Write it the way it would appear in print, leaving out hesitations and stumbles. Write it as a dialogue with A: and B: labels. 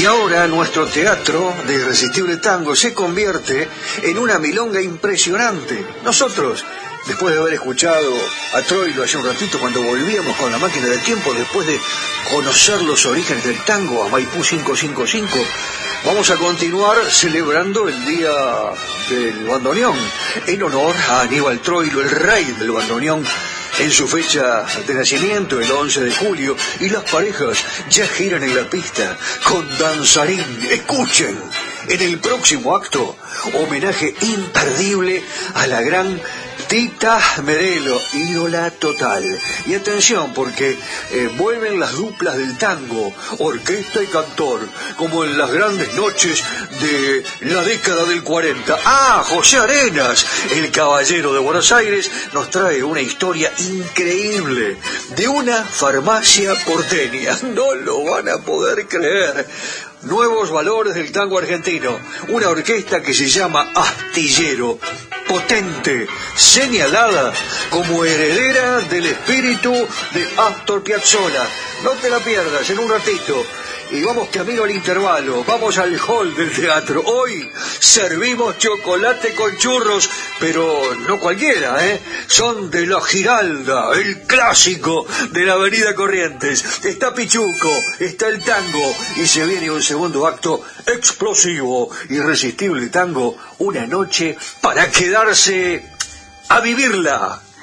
A: Y ahora nuestro teatro de Irresistible Tango se convierte en una milonga impresionante. Nosotros, después de haber escuchado a Troilo hace un ratito cuando volvíamos con la máquina del tiempo, después de conocer los orígenes del tango a Maipú 555, vamos a continuar celebrando el Día del Bandoneón, en honor a Aníbal Troilo, el rey del bandoneón, en su fecha de nacimiento, el 11 de julio, y las parejas ya giran en la pista con danzarín. Escuchen, en el próximo acto, homenaje imperdible a la gran Tita Merelo, ídola total. Y atención, porque vuelven las duplas del tango, orquesta y cantor, como en las grandes noches de la década del 40. José Arenas, el caballero de Buenos Aires, nos trae una historia increíble de una farmacia porteña. No lo van a poder creer. Nuevos valores del tango argentino, una orquesta que se llama Astillero, potente, señalada como heredera del espíritu de Astor Piazzolla. No te la pierdas, en un ratito. Y vamos camino al intervalo, vamos al hall del teatro. Hoy servimos chocolate con churros, pero no cualquiera, son de la Giralda, el clásico de la Avenida Corrientes. Está Pichuco, está el tango, y se viene un segundo acto explosivo, Irresistible Tango, una noche para quedarse a vivirla.